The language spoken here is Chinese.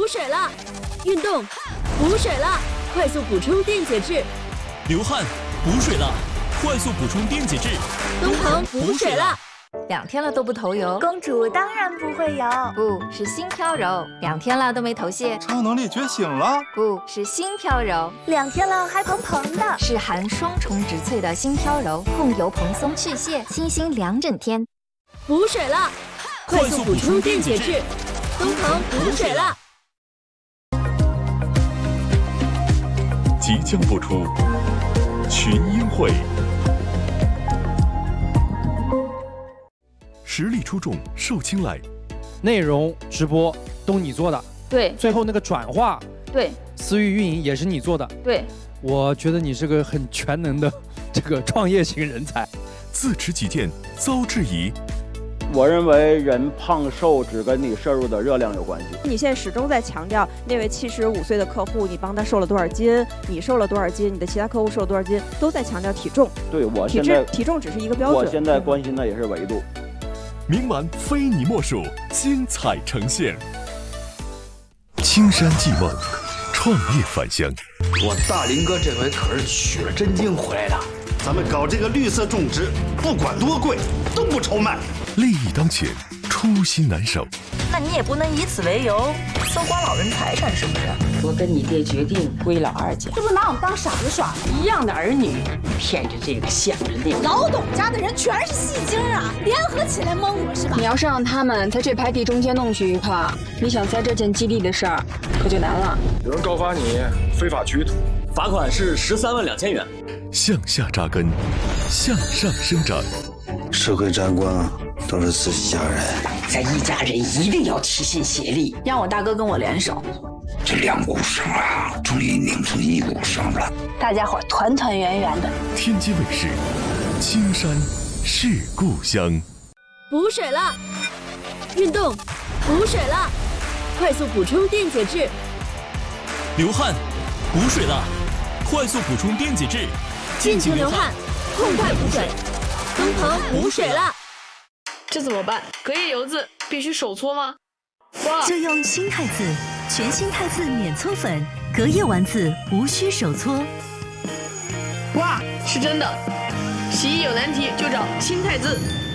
水了，运动，补水了，快速补充电解质， 流汗，补水了，快速补充电解质， 东鹏补水了。 2天了都不头油， 公主当然不会油， 不是心飘柔；2天了都没头屑， 超能力觉醒了， 不是心飘柔 ；2天了还蓬蓬的， 是含双重植萃的心飘柔，控油蓬松去屑，清新2整天。 补水了，快速补充电解质，东鹏补水了。 即将播出群英会。实力出众，受青睐， 内容直播都你做的， 对， 最后那个转化， 对， 私域运营也是你做的， 对， 我觉得你是个很全能的这个创业型人才。 自持己见，遭质疑。 我认为人胖瘦只跟你摄入的热量有关系。 你现在始终在强调那位75岁的客户，你帮他瘦了多少斤，你瘦了多少斤，你的其他客户瘦了多少斤，都在强调体重。 对，我现在体重只是一个标准。 我现在关心的也是维度。 明晚非你莫属，精彩呈现。青山寄梦，创业返乡。 我大林哥这回可是取了真经回来的。 咱们搞这个绿色种植，不管多贵都不愁卖。 利益当前，初心难守。 那你也不能以此为由搜刮老人财产，是不是？ 我跟你爹决定归老二家， 这不拿我们当傻子耍？ 一样的儿女，骗着这个想着那个。 老董家的人全是戏精啊，联合起来蒙我是吧？ 你要是让他们在这排地中间弄去一块，你想在这件激励的事儿可就难了。 有人告发你非法取土， 罚款是13.2万元。 向下扎根，向上生长。 社会沾光都是自己家人， 咱一家人一定要齐心协力， 让我大哥跟我联手。 这2股绳啊，终于拧成1股绳了。 大家伙团团圆圆的。 天津卫视，青山是故乡。 补水了，运动，补水了，快速补充电解质。 流汗，补水了，快速补充电解质。 尽情流汗，痛快补水，东鹏补水了。 这怎么办？隔夜油渍必须手搓吗？ 就用新汰渍，全新汰渍免搓粉，隔夜丸子无需手搓。 哇，是真的！洗衣有难题就找新汰渍。